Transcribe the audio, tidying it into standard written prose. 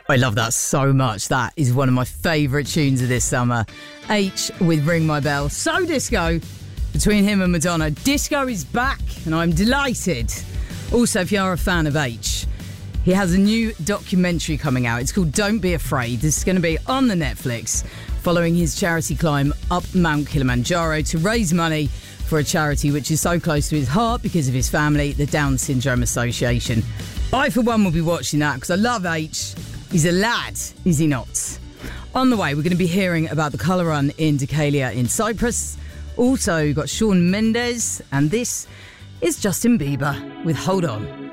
I love that so much. That is one of my favourite tunes of this summer. H with Ring My Bell. So disco between him and Madonna. Disco is back and I'm delighted. Also, if you are a fan of H, he has a new documentary coming out. It's called Don't Be Afraid. This is going to be on the Netflix following his charity climb up Mount Kilimanjaro to raise money for a charity which is so close to his heart because of his family, the Down Syndrome Association. I, for one, will be watching that because I love H. He's a lad, is he not? On the way, we're going to be hearing about the Colour Run in Deucalion in Cyprus. Also, we've got Shawn Mendes, and this is Justin Bieber with Hold On.